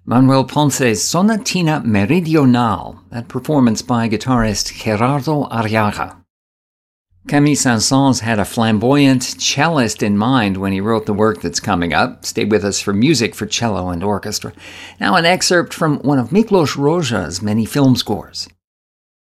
Manuel Ponce's Sonatina Meridional, that performance by guitarist Gerardo Arriaga. Camille Saint-Saëns had a flamboyant cellist in mind when he wrote the work that's coming up. Stay with us for music for cello and orchestra. Now an excerpt from one of Miklos Rozsa's many film scores.